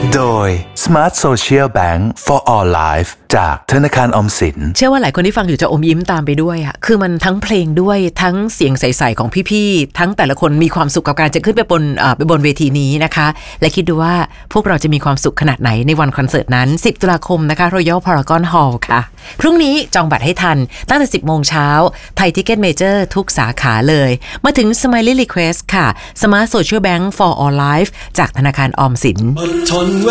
โดย Smart Social Bank for All Life จากธนาคารออมสินเชื่อว่าหลายคนที่ฟังอยู่จะอมยิ้มตามไปด้วยอะคือมันทั้งเพลงด้วยทั้งเสียงใสๆของพี่ๆทั้งแต่ละคนมีความสุขกับการจะขึ้นไปบนเวทีนี้นะคะและคิดดูว่าพวกเราจะมีความสุขขนาดไหนในวันคอนเสิร์ตนั้น10 ตุลาคมนะคะ Royal Paragon Hall ค่ะพรุ่งนี้จองบัตรให้ทันตั้งแต่ 10 โมงเช้าไทยทิกเก็ตเมเจอร์ทุกสาขาเลยมาถึง Smiley Request ค่ะ Smart Social Bank for All Life จากธนาคารออมสิน